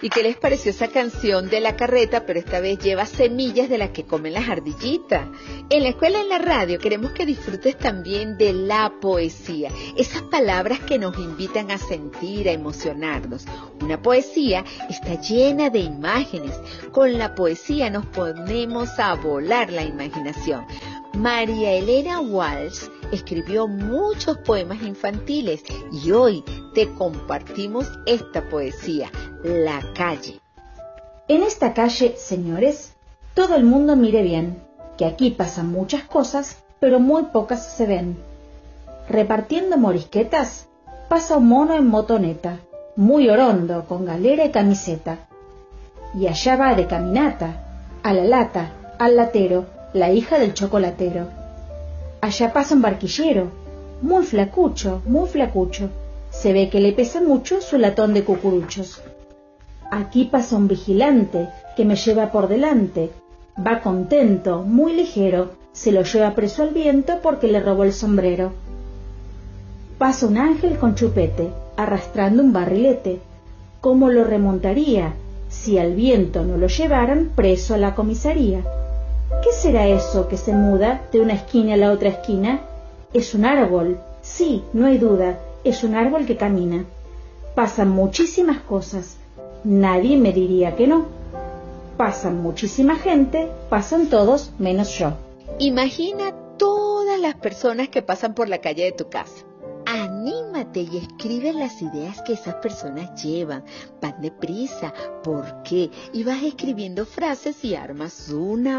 ¿Y qué les pareció esa canción de la carreta, pero esta vez lleva semillas de las que comen las ardillitas? En la escuela, en la radio, queremos que disfrutes también de la poesía, esas palabras que nos invitan a sentir, a emocionarnos. Una poesía está llena de imágenes. Con la poesía nos ponemos a volar la imaginación. María Elena Walsh escribió muchos poemas infantiles y hoy te compartimos esta poesía, La calle. En esta calle, señores, todo el mundo mire bien, que aquí pasan muchas cosas, pero muy pocas se ven. Repartiendo morisquetas, pasa un mono en motoneta, muy orondo, con galera y camiseta. Y allá va de caminata, a la lata, al latero, la hija del chocolatero. Allá pasa un barquillero, muy flacucho, se ve que le pesa mucho su latón de cucuruchos. Aquí pasa un vigilante, que me lleva por delante, va contento, muy ligero, se lo lleva preso al viento porque le robó el sombrero. Pasa un ángel con chupete, arrastrando un barrilete, ¿cómo lo remontaría si al viento no lo llevaran preso a la comisaría? ¿Qué será eso que se muda de una esquina a la otra esquina? Es un árbol, sí, no hay duda, es un árbol que camina. Pasan muchísimas cosas, nadie me diría que no. Pasan muchísima gente, pasan todos menos yo. Imagina todas las personas que pasan por la calle de tu casa. Anímate y escribe las ideas que esas personas llevan. Van deprisa. ¿Por qué? Y vas escribiendo frases y armas una